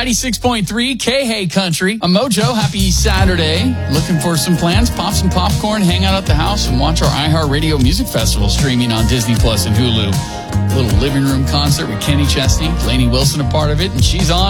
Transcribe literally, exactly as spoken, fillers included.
ninety-six point three K-Hay Country. I'm Mojo. Happy Saturday. Looking for some plans? Pop some popcorn, hang out at the house, and watch our iHeartRadio Music Festival streaming on Disney Plus and Hulu. A little living room concert with Kenny Chesney. Lainey Wilson a part of it, and she's on